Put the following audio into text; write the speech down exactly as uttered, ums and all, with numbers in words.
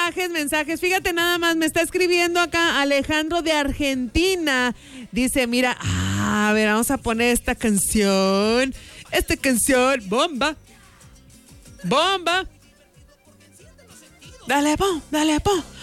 mensajes, mensajes. Fíjate nada más, me está escribiendo acá Alejandro de Argentina. Dice, mira, ah, a ver, vamos a poner esta canción. Esta canción, bomba. Bomba. Dale, pon, dale, pon.